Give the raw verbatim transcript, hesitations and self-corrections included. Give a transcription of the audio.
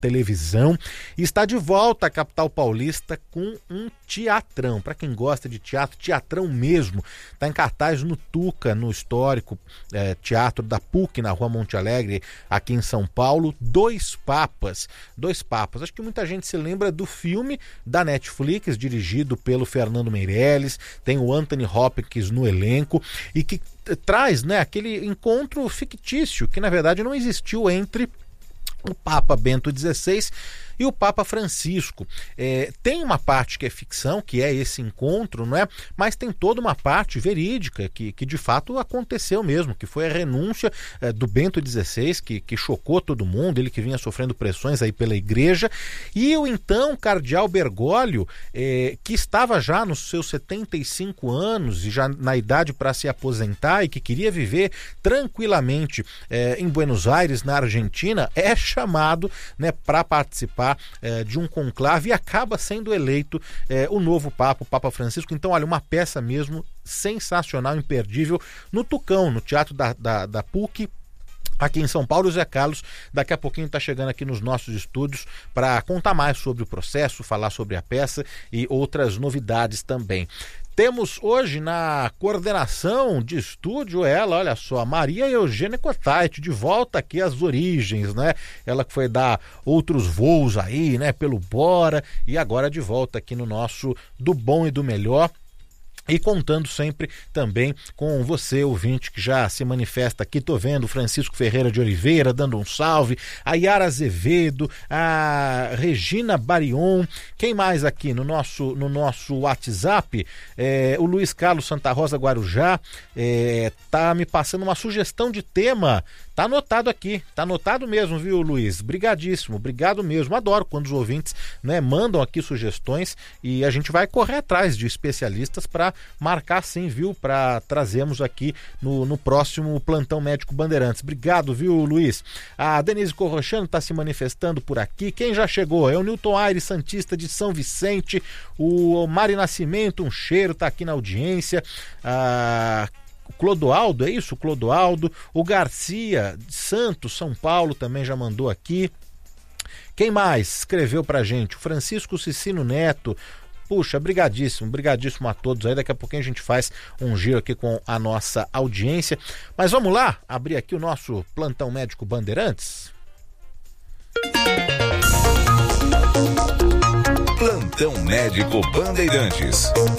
televisão, e está de volta à capital paulista com um teatrão. Para quem gosta de teatro, teatrão mesmo. Está em cartaz no Tuca, no histórico é, Teatro da P U C, na Rua Monte Alegre, aqui em São Paulo. Dois Papas. Dois Papas. Acho que muita gente se lembra do filme da Netflix, dirigido pelo Fernando Meirelles. Tem o Anthony Hopkins no elenco e que traz, né, aquele encontro fictício que na verdade não existiu entre o Papa Bento dezesseis e o Papa Francisco. É, tem uma parte que é ficção, que é esse encontro, não é? Mas tem toda uma parte verídica que, que de fato aconteceu mesmo, que foi a renúncia é, do Bento dezesseis, que, que chocou todo mundo, ele que vinha sofrendo pressões aí pela igreja, e o então cardeal Bergoglio, é, que estava já nos seus setenta e cinco anos e já na idade para se aposentar e que queria viver tranquilamente é, em Buenos Aires, na Argentina, é chamado, né, para participar é, de um conclave e acaba sendo eleito é, o novo Papa, o Papa Francisco. Então, olha, uma peça mesmo sensacional, imperdível, no Tucão, no Teatro da, da, da P U C, aqui em São Paulo. O Zé Carlos daqui a pouquinho está chegando aqui nos nossos estúdios para contar mais sobre o processo, falar sobre a peça e outras novidades também. Temos hoje na coordenação de estúdio ela, olha só, Maria Eugênia Cotait, de volta aqui às origens, né? Ela que foi dar outros voos aí, né, pelo Bora, e agora de volta aqui no nosso Do Bom e do Melhor. E contando sempre também com você, ouvinte, que já se manifesta aqui. Tô vendo o Francisco Ferreira de Oliveira dando um salve, a Yara Azevedo, a Regina Barion, quem mais aqui no nosso, no nosso WhatsApp? É, o Luiz Carlos Santa Rosa Guarujá é, tá me passando uma sugestão de tema. Tá anotado aqui, tá anotado mesmo, viu, Luiz? Brigadíssimo, obrigado mesmo. Adoro quando os ouvintes, né, mandam aqui sugestões e a gente vai correr atrás de especialistas para marcar sim, viu? Para trazermos aqui no, no próximo Plantão Médico Bandeirantes. Obrigado, viu, Luiz? A Denise Corrochano está se manifestando por aqui. Quem já chegou? É o Newton Aires, Santista de São Vicente. O Mari Nascimento, um cheiro, tá aqui na audiência. A Clodoaldo, é isso? Clodoaldo. O Garcia Santos, São Paulo, também já mandou aqui. Quem mais escreveu pra gente? O Francisco Cicino Neto. Puxa, brigadíssimo, brigadíssimo a todos aí. Daqui a pouquinho a gente faz um giro aqui com a nossa audiência. Mas vamos lá, abrir aqui o nosso Plantão Médico Bandeirantes. Plantão Médico Bandeirantes.